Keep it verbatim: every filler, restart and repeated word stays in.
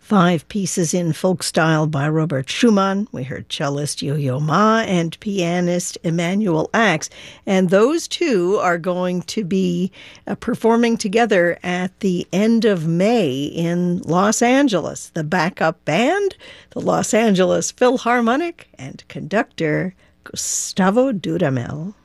Five pieces in folk style by Robert Schumann. We heard cellist Yo-Yo Ma and pianist Emanuel Ax. And those two are going to be uh, performing together at the end of May in Los Angeles. The backup band, the Los Angeles Philharmonic, and conductor Gustavo Dudamel.